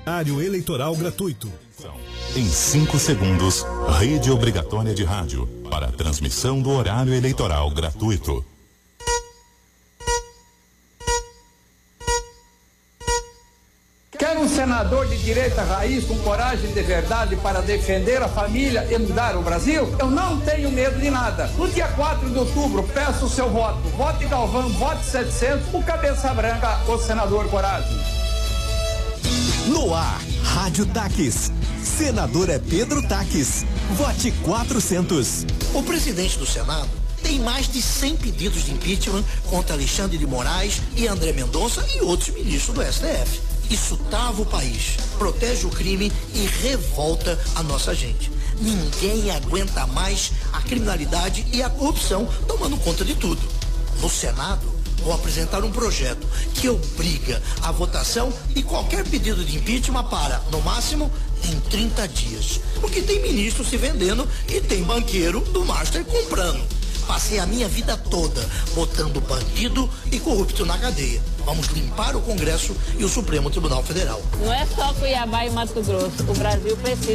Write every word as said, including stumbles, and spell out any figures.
Horário eleitoral gratuito. Em cinco segundos, rede obrigatória de rádio para a transmissão do horário eleitoral gratuito. Quer um senador de direita raiz com coragem de verdade para defender a família e mudar o Brasil? Eu não tenho medo de nada. No dia quatro de outubro, peço o seu voto. Vote Galvão, vote setecentos, o cabeça branca, o senador Coragem. No ar, Rádio Taques. Senador é Pedro Taques. Vote quatrocentos. O presidente do Senado tem mais de cem pedidos de impeachment contra Alexandre de Moraes e André Mendonça e outros ministros do S T F. Isso trava o país, protege o crime e revolta a nossa gente. Ninguém aguenta mais a criminalidade e a corrupção tomando conta de tudo. No Senado, vou apresentar um projeto que obriga a votação de qualquer pedido de impeachment para, no máximo, em trinta dias. Porque tem ministro se vendendo e tem banqueiro do Master comprando. Passei a minha vida toda botando bandido e corrupto na cadeia. Vamos limpar o Congresso e o Supremo Tribunal Federal. Não é só Cuiabá e Mato Grosso. O Brasil precisa.